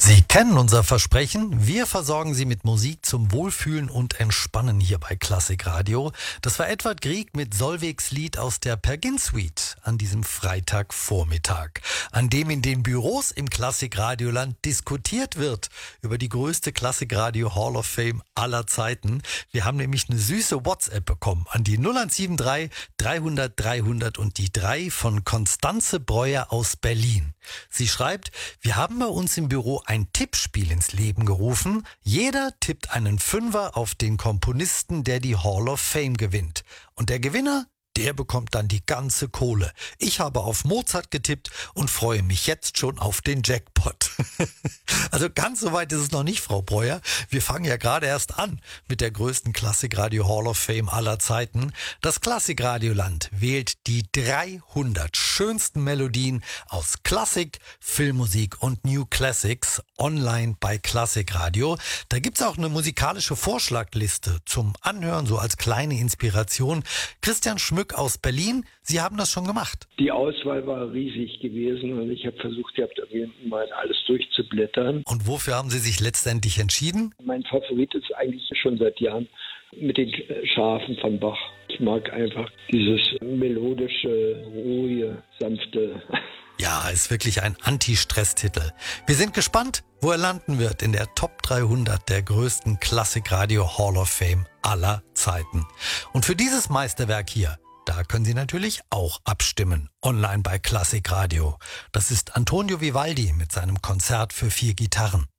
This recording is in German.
Sie kennen unser Versprechen. Wir versorgen Sie mit Musik zum Wohlfühlen und Entspannen hier bei Klassik Radio. Das war Edward Grieg mit Solvegs Lied aus der Pergin Suite an diesem Freitagvormittag, an dem in den Büros im Klassik Radioland diskutiert wird über die größte Klassik Radio Hall of Fame aller Zeiten. Wir haben nämlich eine süße WhatsApp bekommen an die 0173 300 300 und die 3 von Konstanze Breuer aus Berlin. Sie schreibt, wir haben bei uns im Büro ein Tippspiel ins Leben gerufen. Jeder tippt einen Fünfer auf den Komponisten, der die Hall of Fame gewinnt. Und der Gewinner, der bekommt dann die ganze Kohle. Ich habe auf Mozart getippt und freue mich jetzt schon auf den Jackpot. Also ganz so weit ist es noch nicht, Frau Breuer. Wir fangen ja gerade erst an mit der größten Klassik-Radio Hall of Fame aller Zeiten. Das Klassik-Radioland wählt die 300 schönsten Melodien aus Klassik, Filmmusik und New Classics online bei Klassik Radio. Da gibt's auch eine musikalische Vorschlagliste zum Anhören, so als kleine Inspiration. Christian Schmück aus Berlin, Sie haben das schon gemacht. Die Auswahl war riesig gewesen und ich habe versucht, mal alles durchzublättern. Und wofür haben Sie sich letztendlich entschieden? Mein Favorit ist eigentlich schon seit Jahren mit den Schafen von Bach. Ich mag einfach dieses melodische, ruhige, sanfte. Ja, ist wirklich ein Anti-Stress-Titel. Wir sind gespannt, wo er landen wird in der Top 300 der größten Klassik-Radio Hall of Fame aller Zeiten. Und für dieses Meisterwerk hier, da können Sie natürlich auch abstimmen, online bei Klassik Radio. Das ist Antonio Vivaldi mit seinem Konzert für 4 Gitarren.